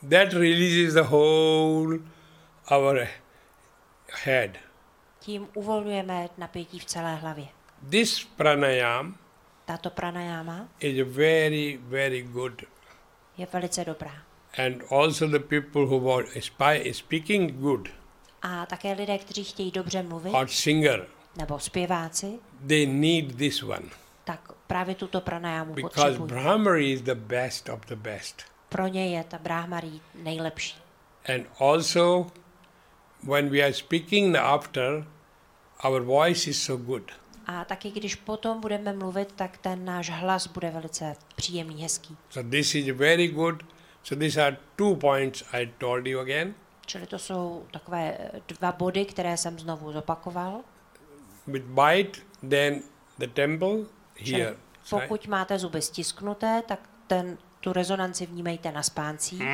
that releases the whole our head. Tím uvolňujeme napětí v celé hlavě. This pranayam Tato pranayama is very, very good. je velice dobrá. And also the people who are speaking good A také lidé, kteří chtějí dobře mluvit, or singer, nebo zpěváci, they need this one. tak právě tuto pranayamu Because potřebují. Brahmari is the best of the best. Pro ně je ta Brahmarí nejlepší. And also, when we are speaking after, our voice is so good. A taky když potom budeme mluvit, tak ten náš hlas bude velice příjemný, hezký. So this is very good. So these are 2 points I told you again. Čili to jsou takové 2 body, které jsem znovu zopakoval. With bite, then the temple Čili here. pokud máte zuby stisknuté, tak tu rezonanci vnímejte na spáncích.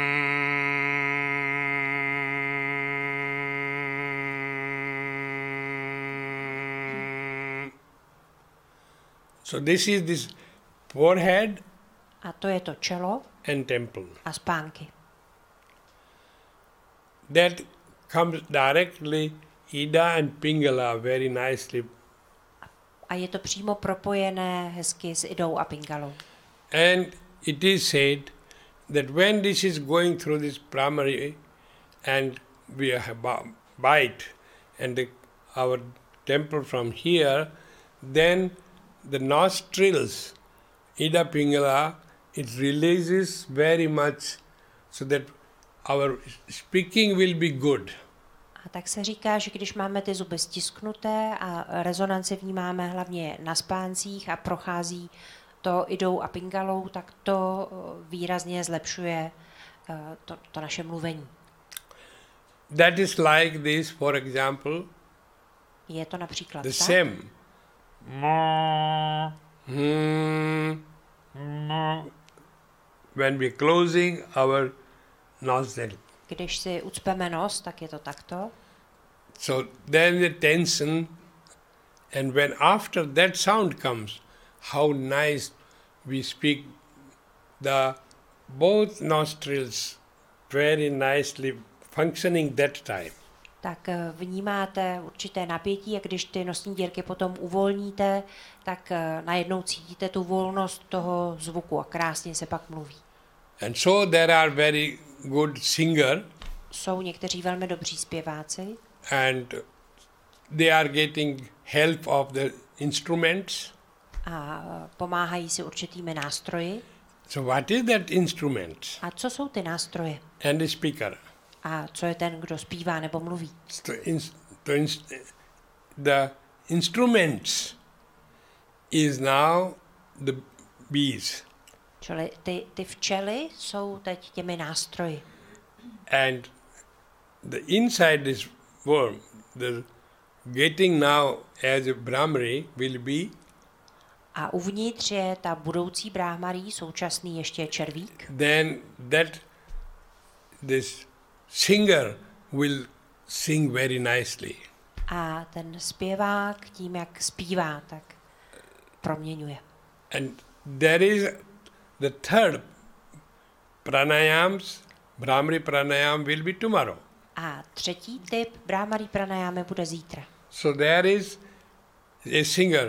So this forehead A to je to čelo and temple. a spánky. That comes directly, Ida and Pingala very nicely. A je to přímo propojené hezky s Idou a Pingalou. And it is said that when this is going through this primary and we have bite and our temple from here, then the nostrils, Ida Pingala, it releases very much so that our speaking will be good. A tak se říká, že když máme ty zuby stisknuté a rezonanci vnímáme hlavně na spáncích a prochází to Idou a Pingalou, tak to výrazně zlepšuje to naše mluvení. That is like this, for example, Je to například the tak, same. When we are closing our nostril. když si ucpeme nos, tak je to takto. So then the tension, and when after that sound comes, how nice we speak, the both nostrils very nicely functioning that time. Tak vnímáte určité napětí a když ty nosní dírky potom uvolníte, tak najednou cítíte tu volnost toho zvuku a krásně se pak mluví. And so there are very good singer Jsou někteří velmi dobří zpěváci and they are getting help of the instruments. a pomáhají si určitými nástroji. So what is that instrument? A co jsou ty nástroje? And the speaker. A co je ten, kdo zpívá nebo mluví? The instruments is now the bees. Čili ty včely jsou teď těmi nástroji. And the inside this worm, the getting now as a Brahmari will be. A uvnitř je ta budoucí Brahmarí, současný ještě červík. Then this singer will sing very nicely. A ten zpěvák tím, jak zpívá, tak proměňuje. And there is the third pranayams, Brahmari pranayam will be tomorrow. A třetí typ Brahmarí pranajámy bude zítra. So there is a singer.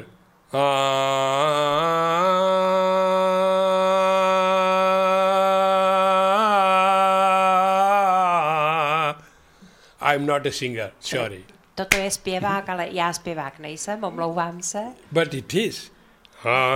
I'm not a singer, sorry. Toto je zpěvák, ale já zpěvák nejsem, omlouvám se. But it is.